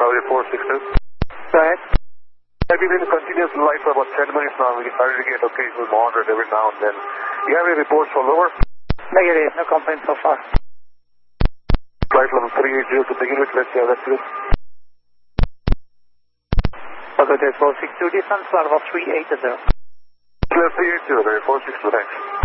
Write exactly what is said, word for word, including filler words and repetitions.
Tower four six two. Go ahead. I've been in continuous light for about ten minutes now. We started to get occasional moderate every now and then. Do you have any reports for lower? Negative. No complaints so far. Flight level three eight zero to begin with. Let's see how that's good. Positive four six two, descent level three eight zero. three eight zero, four six two, thanks.